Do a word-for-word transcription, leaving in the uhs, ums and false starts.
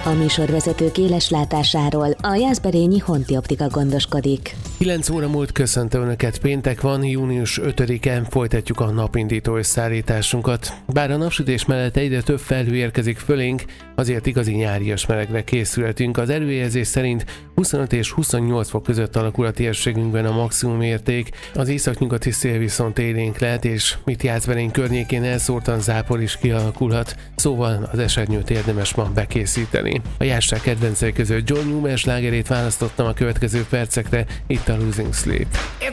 A műsorvezetők éles látásáról a Jászberényi Honti Optika gondoskodik. kilenc óra múlt, köszöntöm Önöket, péntek van, június ötödike, folytatjuk a napindító összeállításunkat. Bár a napsütés mellett egyre több felhő érkezik fölénk, azért igazi nyárias melegre készülhetünk. Az előjelzés szerint huszonöt és huszonnyolc fok között alakul a térségünkben a maximum érték, az északnyugati szél viszont élénk lehet, és itt Jászberény környékén elszórtan zápor is kialakulhat, szóval az esernyőt érdemes ma bekészíteni. A jásság kedvencei között John Newman slágerét választottam a következő percekre, itt a Losing Sleep.